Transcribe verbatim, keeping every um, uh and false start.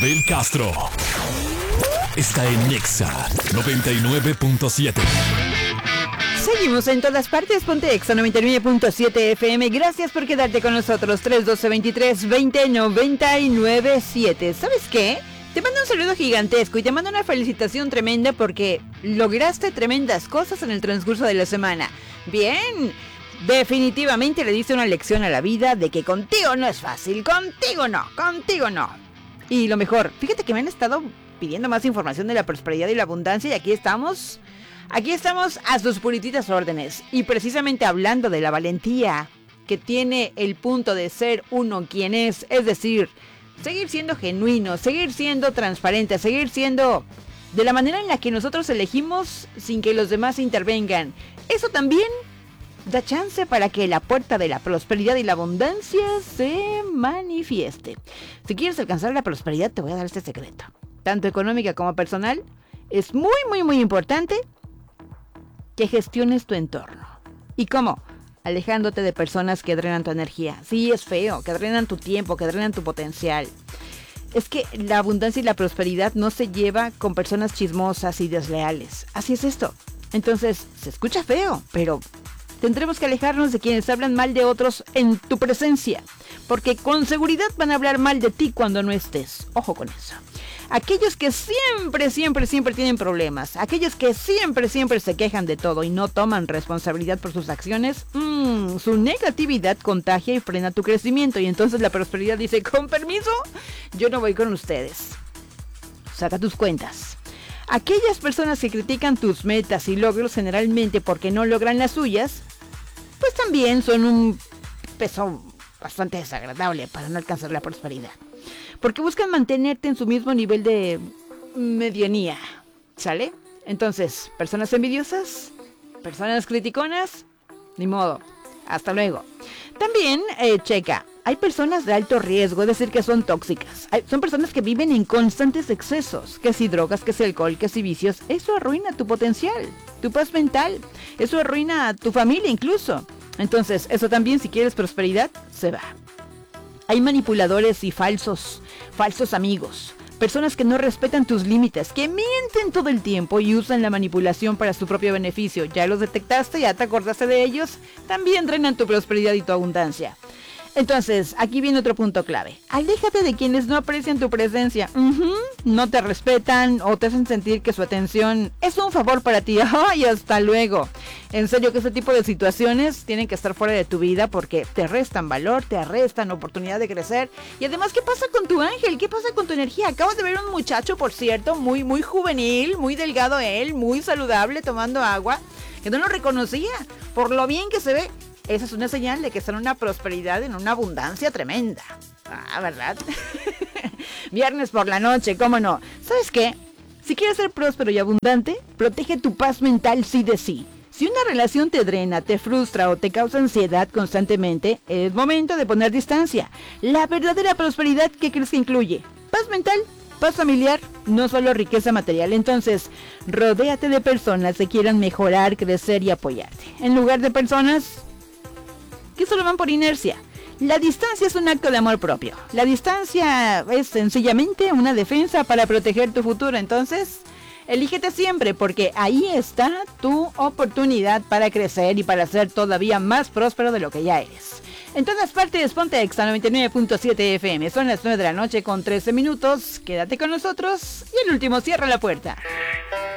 Abel Castro está en Nexa noventa y nueve punto siete. Seguimos en todas partes, ponte Exa noventa y nueve punto siete F M. Gracias por quedarte con nosotros. tres uno dos, veintitrés veinte noventa y nueve siete. ¿Sabes qué? Te mando un saludo gigantesco y te mando una felicitación tremenda porque lograste tremendas cosas en el transcurso de la semana. Bien, definitivamente le diste una lección a la vida de que contigo no es fácil, contigo no, contigo no. Y lo mejor, fíjate que me han estado pidiendo más información de la prosperidad y la abundancia y aquí estamos... Aquí estamos a sus purititas órdenes y precisamente hablando de la valentía que tiene el punto de ser uno quien es, es decir, seguir siendo genuino, seguir siendo transparente, seguir siendo de la manera en la que nosotros elegimos sin que los demás intervengan. Eso también da chance para que la puerta de la prosperidad y la abundancia se manifieste. Si quieres alcanzar la prosperidad, te voy a dar este secreto. Tanto económica como personal, es muy, muy, muy importante que gestiones tu entorno. ¿Y cómo? Alejándote de personas que drenan tu energía. Sí, es feo, que drenan tu tiempo, que drenan tu potencial. Es que la abundancia y la prosperidad no se lleva con personas chismosas y desleales. Así es esto. Entonces, se escucha feo, pero tendremos que alejarnos de quienes hablan mal de otros en tu presencia. Porque con seguridad van a hablar mal de ti cuando no estés. Ojo con eso. Aquellos que siempre, siempre, siempre tienen problemas, aquellos que siempre, siempre se quejan de todo y no toman responsabilidad por sus acciones, mmm, su negatividad contagia y frena tu crecimiento. Y entonces la prosperidad dice, con permiso, yo no voy con ustedes. Saca tus cuentas. Aquellas personas que critican tus metas y logros generalmente porque no logran las suyas, pues también son un peso bastante desagradable para no alcanzar la prosperidad. Porque buscan mantenerte en su mismo nivel de medianía, ¿sale? Entonces, personas envidiosas, personas criticonas, ni modo, hasta luego. También, eh, checa, hay personas de alto riesgo, es decir, que son tóxicas. Hay, son personas que viven en constantes excesos, que si drogas, que si alcohol, que si vicios. Eso arruina tu potencial, tu paz mental, eso arruina a tu familia incluso. Entonces, eso también, si quieres prosperidad, se va. Hay manipuladores y falsos, falsos amigos, personas que no respetan tus límites, que mienten todo el tiempo y usan la manipulación para su propio beneficio. ¿Ya los detectaste? ¿Ya te acordaste de ellos? También drenan tu prosperidad y tu abundancia. Entonces, aquí viene otro punto clave. Aléjate de quienes no aprecian tu presencia. Uh-huh. No te respetan o te hacen sentir que su atención es un favor para ti. ¡Ay, hasta luego! En serio que ese tipo de situaciones tienen que estar fuera de tu vida porque te restan valor, te restan oportunidad de crecer. Y además, ¿qué pasa con tu ángel? ¿Qué pasa con tu energía? Acabas de ver un muchacho, por cierto, muy, muy juvenil, muy delgado él, muy saludable, tomando agua, que no lo reconocía por lo bien que se ve. Esa es una señal de que está en una prosperidad, en una abundancia tremenda. Ah, ¿verdad? Viernes por la noche, ¿cómo no? ¿Sabes qué? Si quieres ser próspero y abundante, protege tu paz mental sí de sí. Si una relación te drena, te frustra o te causa ansiedad constantemente, es momento de poner distancia. La verdadera prosperidad, ¿qué crees que incluye? Paz mental, paz familiar, no solo riqueza material. Entonces, rodéate de personas que quieran mejorar, crecer y apoyarte. En lugar de personas que solo van por inercia. La distancia es un acto de amor propio. La distancia es sencillamente una defensa para proteger tu futuro. Entonces, elígete siempre porque ahí está tu oportunidad para crecer y para ser todavía más próspero de lo que ya eres. En todas partes, ponte Exa noventa y nueve punto siete F M. Son las nueve de la noche con trece minutos. Quédate con nosotros y el último cierra la puerta.